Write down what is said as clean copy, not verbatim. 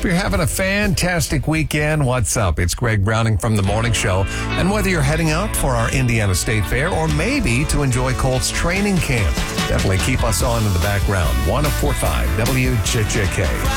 Hope you're having a fantastic weekend. What's up? It's Greg Browning from The Morning Show. And whether you're heading out for our Indiana State Fair or maybe to enjoy Colts training camp, definitely keep us on in the background. 104.5 WJJK.